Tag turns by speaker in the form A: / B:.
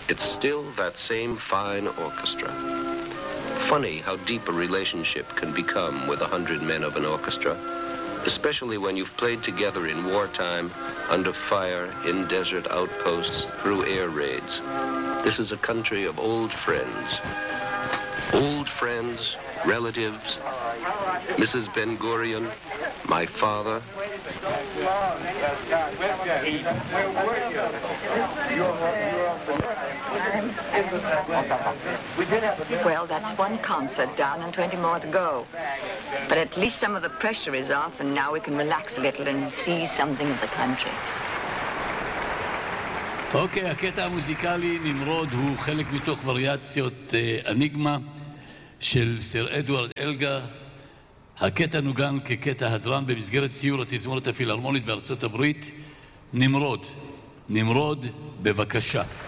A: It's still that same fine orchestra. Funny how deep a relationship can become with 100 men of an orchestra, especially when you've played together in wartime, under fire, in desert outposts, through air raids. This is a country of old friends. Old friends, relatives, Mrs. Ben-Gurion, my father.
B: Well, that's one concert down and 20 more to go. But at least some of the pressure is off, and now we can relax a little and see something of the country.
C: אוקיי, הקטע המוזיקלי נמרוד הוא חלק מתוך וריאציות אניגמה של סר אדוארד אלגה. הקטע נוגן כקטע הדרן במסגרת סיור התזמורת הפילהרמונית בארצות הברית. נמרוד, בבקשה.